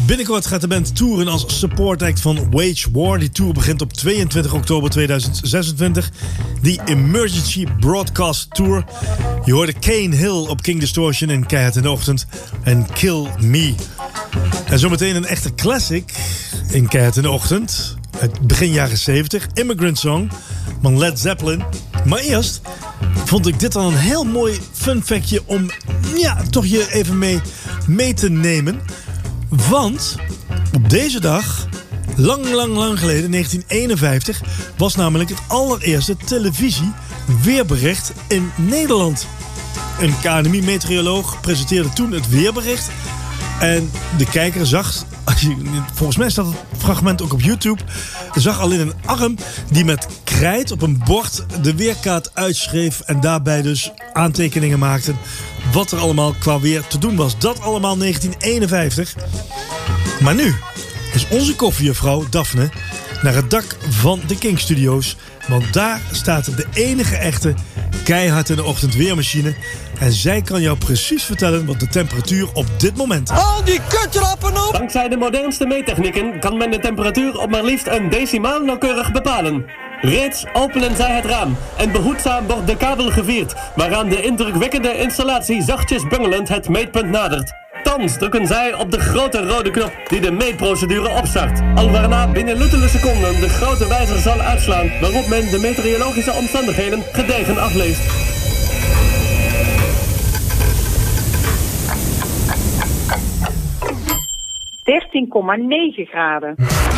Binnenkort gaat de band toeren als support act van Wage War. Die tour begint op 22 oktober 2026. Die Emergency Broadcast Tour. Je hoorde Kane Hill op King Distortion in Keihard in de Ochtend. En Kill Me. En zometeen een echte classic in Keihard in de Ochtend. Uit begin jaren 70. Immigrant Song van Led Zeppelin. Maar eerst vond ik dit al een heel mooi fun factje om toch je even mee te nemen. Want op deze dag, lang geleden, 1951... was namelijk het allereerste televisieweerbericht in Nederland. Een KNMI-meteoroloog presenteerde toen het weerbericht. En de kijker zag, volgens mij staat het fragment ook op YouTube... zag alleen een arm die met krijt op een bord de weerkaart uitschreef... en daarbij dus aantekeningen maakte wat er allemaal qua weer te doen was. Dat allemaal 1951. Maar nu is onze koffiejuffrouw Daphne naar het dak van de King Studios. Want daar staat de enige echte Keihard in de Ochtend weermachine. En zij kan jou precies vertellen wat de temperatuur op dit moment is. Al die kutrappen op! Dankzij de modernste meettechnieken kan men de temperatuur op maar liefst een decimaal nauwkeurig bepalen. Reeds openen zij het raam en behoedzaam wordt de kabel gevierd, waaraan de indrukwekkende installatie zachtjes bungelend het meetpunt nadert. Thans drukken zij op de grote rode knop die de meetprocedure opstart. Alwaarna binnen luttele seconden de grote wijzer zal uitslaan, waarop men de meteorologische omstandigheden gedegen afleest. ...13,9 graden.